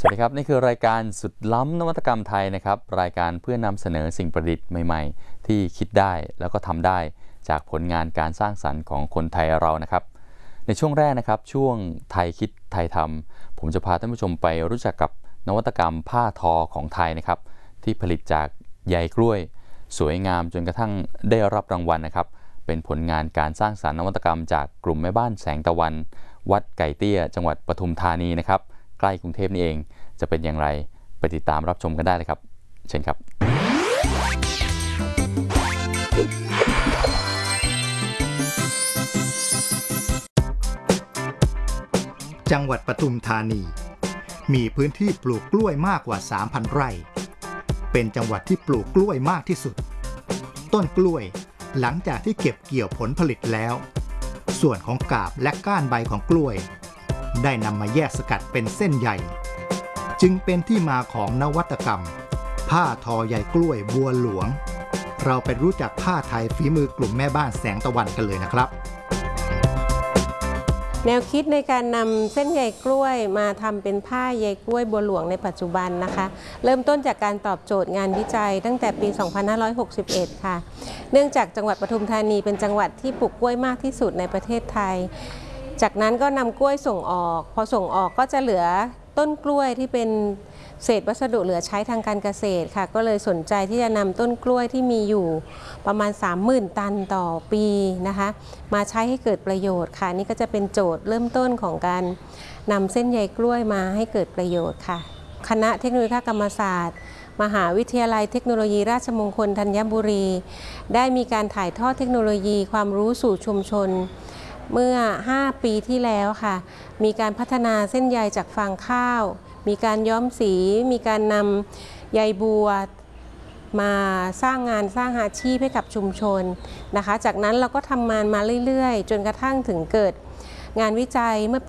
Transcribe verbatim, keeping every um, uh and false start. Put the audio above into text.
สวัสดีครับนี่คือรายการสุดล้ำนวัตกรรมไทยนะครับรายการเพื่อนำเสนอสิ่งประดิษฐ์ใหม่ๆที่คิดได้แล้วก็ทำได้จากผลงานการสร้างสรรค์ของคนไทยเรานะครับในช่วงแรกนะครับช่วงไทยคิดไทยทำผมจะพาท่านผู้ชมไปรู้จักกับนวัตกรรมผ้าทอของไทยนะครับที่ผลิตจากใยกล้วยสวยงามจนกระทั่งได้รับรางวัลนะครับเป็นผลงานการสร้างสรรค์นวัตกรรมจากกลุ่มแม่บ้านแสงตะวันวัดไก่เตี้ยจังหวัดปทุมธานีนะครับใกล้กรุงเทพนี่เองจะเป็นอย่างไรไปติดตามรับชมกันได้เลยครับเชิญครับจังหวัดปทุมธานีมีพื้นที่ปลูกกล้วยมากกว่า สามพัน ไร่เป็นจังหวัดที่ปลูกกล้วยมากที่สุดต้นกล้วยหลังจากที่เก็บเกี่ยวผลผลิตแล้วส่วนของกาบและก้านใบของกล้วยได้นำมาแยกสกัดเป็นเส้นใยจึงเป็นที่มาของนวัตกรรมผ้าทอใยกล้วยบัวหลวงเราไปรู้จักผ้าไทยฝีมือกลุ่มแม่บ้านแสงตะวันกันเลยนะครับแนวคิดในการนำเส้นใยกล้วยมาทำเป็นผ้าใยกล้วยบัวหลวงในปัจจุบันนะคะเริ่มต้นจากการตอบโจทย์งานวิจัยตั้งแต่ปี สองพันห้าร้อยหกสิบเอ็ด ค่ะเนื่องจากจังหวัดปทุมธานีเป็นจังหวัดที่ปลูกกล้วยมากที่สุดในประเทศไทยจากนั้นก็นำกล้วยส่งออกพอส่งออกก็จะเหลือต้นกล้วยที่เป็นเศษวัสดุเหลือใช้ทางการเกษตรค่ะก็เลยสนใจที่จะนำต้นกล้วยที่มีอยู่ประมาณ สามหมื่น ตันต่อปีนะคะมาใช้ให้เกิดประโยชน์ค่ะนี่ก็จะเป็นโจทย์เริ่มต้นของการนำเส้นใยกล้วยมาให้เกิดประโยชน์ค่ะคณะเทคโนโลยีกรรมศาสตร์มหาวิทยาลัยเทคโนโลยีราชมงคลธัญบุรีได้มีการถ่ายทอดเทคโนโลยีความรู้สู่ชุมชนเมื่อห้าปีที่แล้วค่ะมีการพัฒนาเส้นใยจากฟางข้าวมีการย้อมสีมีการนำใยบัวมาสร้างงานสร้างอาชีพให้กับชุมชนนะคะจากนั้นเราก็ทำงานมาเรื่อยๆจนกระทั่งถึงเกิดงานวิจัยเมื่อปี